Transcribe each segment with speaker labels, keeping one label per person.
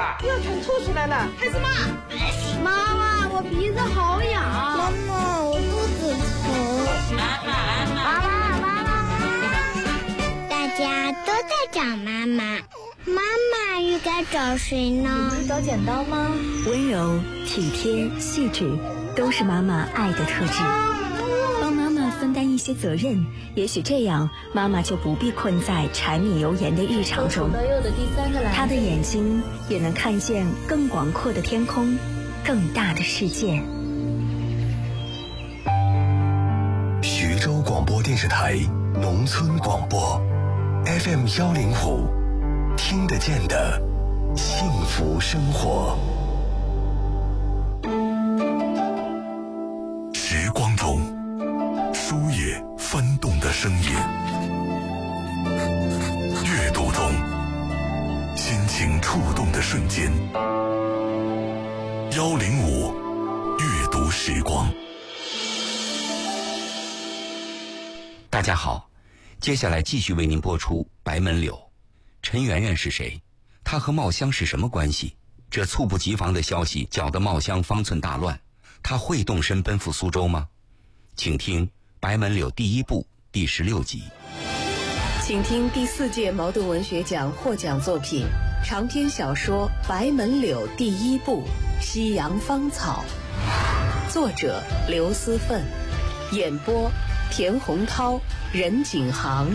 Speaker 1: 了，
Speaker 2: 又喘吐出来了。
Speaker 3: 孩子妈，妈妈，我鼻子好痒。
Speaker 4: 妈妈，我肚子疼。
Speaker 3: 妈妈，
Speaker 4: 大家都在找妈妈，妈妈又该找谁呢？
Speaker 5: 你找剪刀吗？
Speaker 6: 温柔、体贴、细致，都是妈妈爱的特质。帮妈妈分担一些责任，也许这样妈妈就不必困在柴米油盐的日常中。她的眼睛也能看见更广阔的天空，更大的世界。
Speaker 7: 徐州广播电视台农村广播 FM105，听得见的幸福生活。时光中书页翻动的声音，阅读中心情触动的瞬间。105阅读时光。
Speaker 8: 大家好，接下来继续为您播出《白门柳》。陈圆圆是谁？她和茂香是什么关系？这猝不及防的消息搅得茂香方寸大乱，她会动身奔赴苏州吗？请听《白门柳》第1部第16集。
Speaker 9: 请听第4届茅盾文学奖获奖作品长篇小说《白门柳》第1部《夕阳芳草》，作者刘思奋，演播田洪涛、任景航。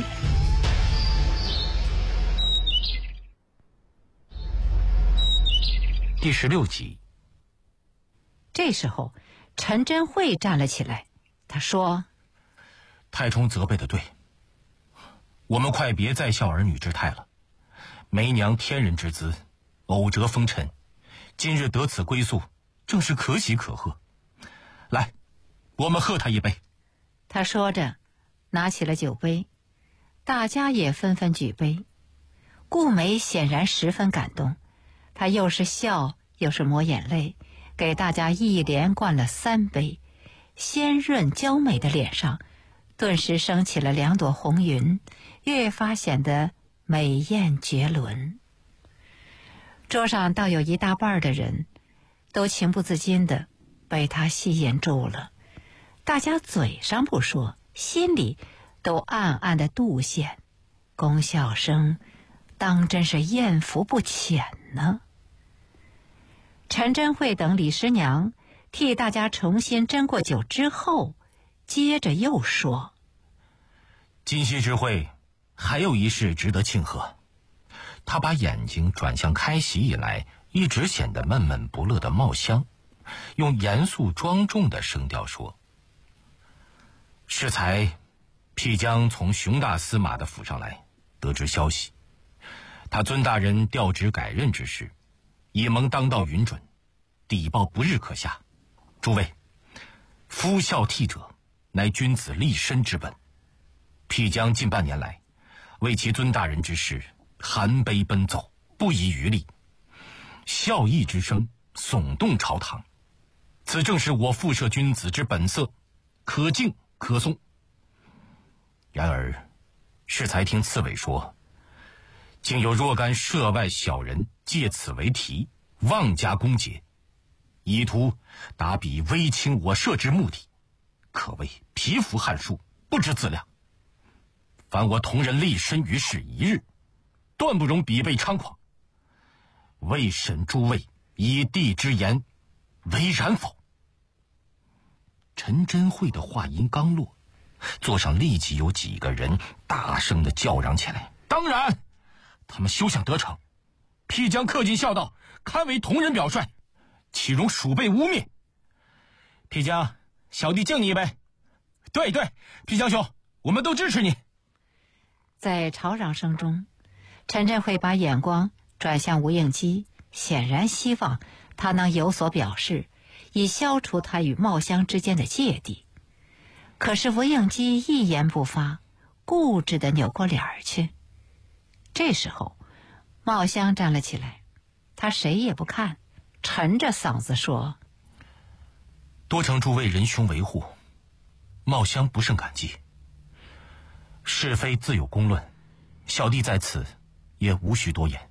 Speaker 10: 第16集。
Speaker 11: 这时候陈真慧站了起来，他说：
Speaker 10: 太冲责备的对，我们快别再笑儿女之态了。梅娘天人之姿，偶折风尘，今日得此归宿，正是可喜可贺。来，我们贺他一杯。
Speaker 11: 他说着拿起了酒杯，大家也纷纷举杯。顾梅显然十分感动，她又是笑又是抹眼泪，给大家一连灌了3杯，鲜润娇美的脸上顿时升起了2朵红云，越发显得美艳绝伦。桌上倒有一大半的人都情不自禁地被她吸引住了，大家嘴上不说，心里都暗暗的妒羡，功效声当真是艳福不浅呢。陈真慧等李师娘替大家重新斟过酒之后，接着又说：
Speaker 10: 今夕之会还有一事值得庆贺。他把眼睛转向开席以来一直显得闷闷不乐的茂香，用严肃庄重的声调说：适才辟疆从熊大司马的府上来，得知消息，他尊大人调职改任之事已蒙当道允准，底报不日可下。诸位，夫孝悌者乃君子立身之本，辟疆近半年来为其尊大人之事含悲奔走，不遗余力，孝义之声耸动朝堂，此正是我复社君子之本色，可敬可颂。然而适才听刺猬说，竟有若干涉外小人借此为题，妄加攻讦，以图达彼威轻我社之目的，可谓蚍蜉撼树，不知自量。凡我同人立身于世一日，断不容彼辈猖狂。未审诸位以帝之言，为然否？陈真慧的话音刚落，座上立即有几个人大声地叫嚷起来：当然，他们休想得逞！辟疆恪尽孝道，堪为同人表率，岂容鼠辈污蔑？辟疆，小弟敬你一杯。对，辟疆兄，我们都支持你。
Speaker 11: 在吵嚷声中，陈真慧把眼光转向吴应基，显然希望他能有所表示，以消除他与茂香之间的芥蒂。可是吴应基一言不发，固执地扭过脸儿去。这时候茂香站了起来，他谁也不看，沉着嗓子说：
Speaker 10: 多承诸位仁兄维护，茂香不胜感激。是非自有公论，小弟在此也无需多言。